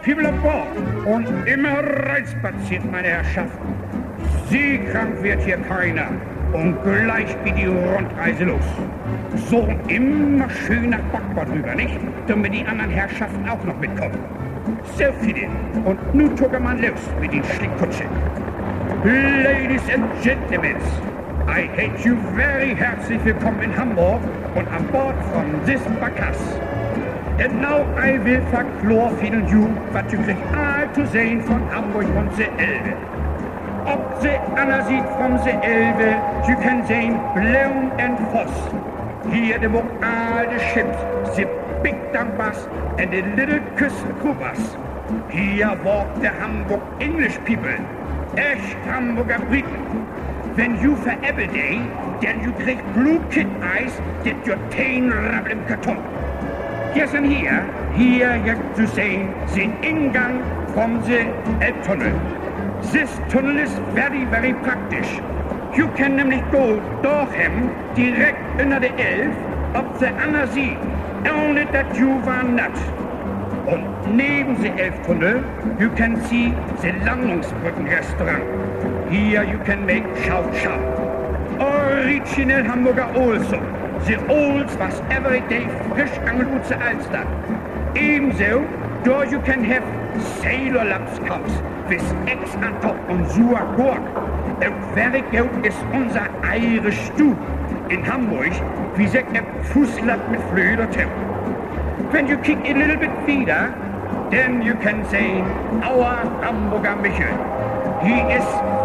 people aboard. Und immer reinspaziert, meine Herrschaften. Seekrank wird hier keiner. Und gleich geht die Rundreise los. So, und immer schön nach Backbord rüber, nicht? Damit die anderen Herrschaften auch noch mitkommen. So, Fidel. Und nun tuckert man los mit den Schlickkutsche. Ladies and Gentlemen, I hate you very herzlich willkommen in Hamburg und an Bord von this Bacchus. And now I will verklorfielen you, was you krieg all to sehen von Hamburg von der Elbe. Ob the Anna sieht from the Elbe, you can sehen Blaun and Voss. Here the book all the ships, the big dampers and the little Küsten Kubas. Here walk the Hamburg English people, echt Hamburger Briten. Wenn you veräppel day, then you krieg blue kid eyes, that your teen rabbel im Karton. Yes, and here you to say the ingang from the Elbtunnel. This tunnel is very, very praktisch. You can nämlich go dorthin, direkt unter der Elf, auf der anderen Seite, only that you war not. Und neben dem Elbtunnel, you can see the Landungsbrückenrestaurant. Here you can make Chow-Chow. Original Hamburger also. The olds was every day frisch angelegt zur Alster. Ebenso, there you can have Sailor Lapskaus with Eggs on top und Sur Gurk. Und very gut ist unser Irish Stew in Hamburg, wie sagt Fußlatt mit Flöhe oder Tipp. When you kick a little bit feeder, then you can say our Hamburger Michel. He is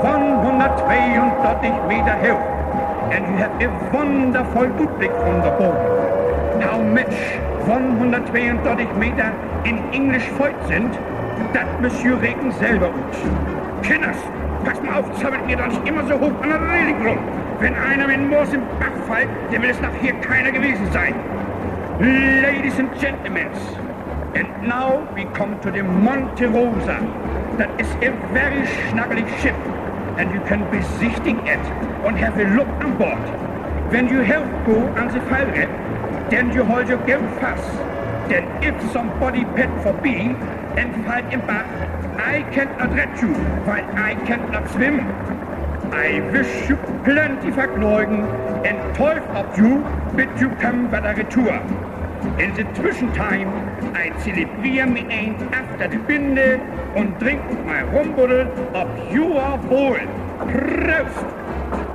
132 Meter hoch. And you have a wonderful Blick von der Boden. How much 132 Meter in Englisch Volk sind, das Monsieur Regen selber gut. Kinders, pass mal auf, zappelt mir doch nicht immer so hoch an der Reling rum. Wenn einer mit dem Moos im Bach fällt, dann will es nach hier keiner gewesen sein. Ladies and gentlemen, and now we come to the Monte Rosa. That is a very schnuckly ship, and you can besichtigen it and have a look on board. When you help go on the fallrep, then you hold your geld fast. Then if somebody pet for B and fall im Bach, I can't address you, while I cannot swim. I wish you plenty Vergnügen and toll of you, but you come by the retour. In the Zwischentime, I zelebriere me ein after die Binde und trink mein Rumbuddel ob your wohl. Prost!